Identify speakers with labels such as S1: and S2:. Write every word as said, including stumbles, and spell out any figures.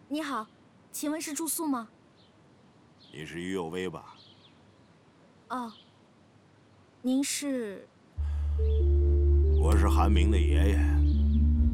S1: 你好，请问是住宿吗？
S2: 你是于有为吧？
S1: 哦，您是？
S2: 我是韩明的爷爷。